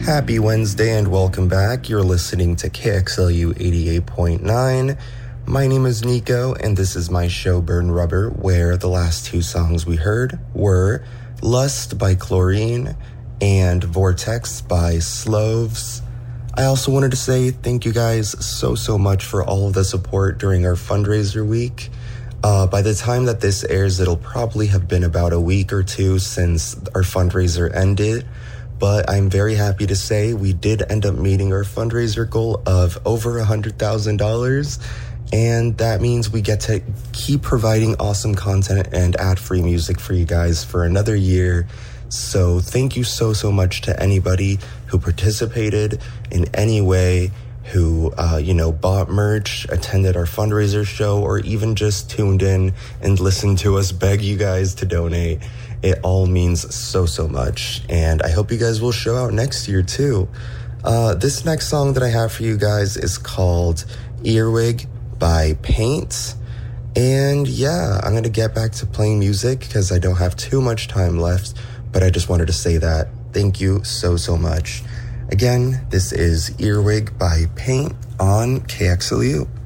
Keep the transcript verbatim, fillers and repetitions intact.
Happy Wednesday and welcome back. You're listening to K X L U eighty-eight point nine. My name is Nico and this is my show Burn Rubber, where the last two songs we heard were Lust by Chlorine and Vortex by Sloves. I also wanted to say thank you guys so, so much for all of the support during our fundraiser week. Uh, by the time that this airs, it'll probably have been about a week or two since our fundraiser ended. But I'm very happy to say we did end up meeting our fundraiser goal of over one hundred thousand dollars. And that means we get to keep providing awesome content and ad-free music for you guys for another year. So thank you so, so much to anybody who participated in any way, who, uh, you know, bought merch, attended our fundraiser show, or even just tuned in and listened to us beg you guys to donate. It all means so, so much. And I hope you guys will show out next year too. Uh, this next song that I have for you guys is called Earwig by Paint. And yeah, I'm going to get back to playing music because I don't have too much time left, but I just wanted to say that. Thank you so, so much. Again, this is Earwig by Paint on K X L U.